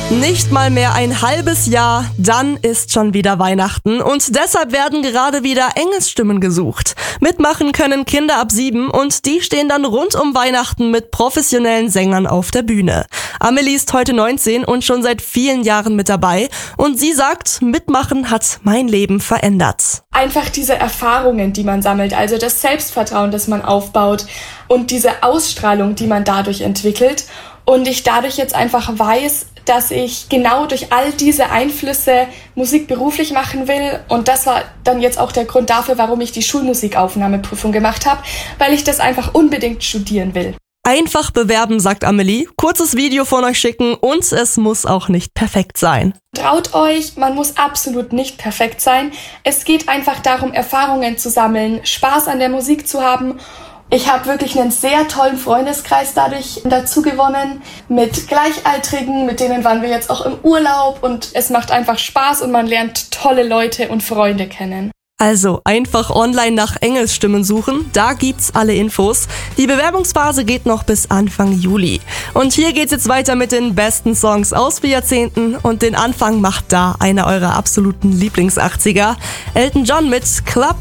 Nicht mal mehr ein halbes Jahr, dann ist schon wieder Weihnachten und deshalb werden gerade wieder Engelsstimmen gesucht. Mitmachen können Kinder ab 7 und die stehen dann rund um Weihnachten mit professionellen Sängern auf der Bühne. Amelie ist heute 19 und schon seit vielen Jahren mit dabei und sie sagt, Mitmachen hat mein Leben verändert. Einfach diese Erfahrungen, die man sammelt, also das Selbstvertrauen, das man aufbaut und diese Ausstrahlung, die man dadurch entwickelt und ich dadurch jetzt einfach weiß, dass ich genau durch all diese Einflüsse Musik beruflich machen will. Und das war dann jetzt auch der Grund dafür, warum ich die Schulmusikaufnahmeprüfung gemacht habe, weil ich das einfach unbedingt studieren will. Einfach bewerben, sagt Amelie, kurzes Video von euch schicken und es muss auch nicht perfekt sein. Traut euch, man muss absolut nicht perfekt sein. Es geht einfach darum, Erfahrungen zu sammeln, Spaß an der Musik zu haben. Ich habe wirklich einen sehr tollen Freundeskreis dadurch dazu gewonnen, mit Gleichaltrigen, mit denen waren wir jetzt auch im Urlaub und es macht einfach Spaß und man lernt tolle Leute und Freunde kennen. Also einfach online nach Engelsstimmen suchen, da gibt's alle Infos. Die Bewerbungsphase geht noch bis Anfang Juli. Und hier geht's jetzt weiter mit den besten Songs aus 4 Jahrzehnten und den Anfang macht da einer eurer absoluten Lieblings-80er. Elton John mit Club